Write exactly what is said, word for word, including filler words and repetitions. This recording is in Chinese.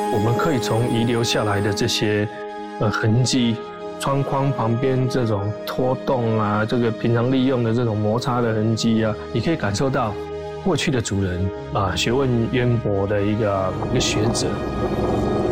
我们可以从遗留下来的这些呃痕迹，窗框旁边这种拖动啊，这个平常利用的这种摩擦的痕迹啊，你可以感受到过去的主人啊，学问渊博的一个一个学者，